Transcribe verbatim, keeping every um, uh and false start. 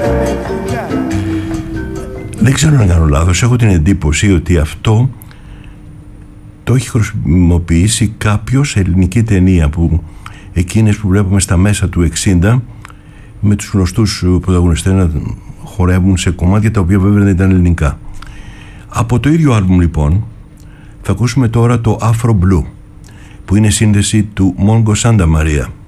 Δεν ξέρω να κάνω λάθος, έχω την εντύπωση ότι αυτό το έχει χρησιμοποιήσει κάποιος σε ελληνική ταινία, που εκείνες που βλέπουμε στα μέσα του εξήντα, με τους γνωστούς πρωταγωνιστές να χορεύουν σε κομμάτια τα οποία βέβαια δεν ήταν ελληνικά. Από το ίδιο άλμπουμ λοιπόν θα ακούσουμε τώρα το Afro Blue, που είναι σύνδεση του Mongo Santa Maria.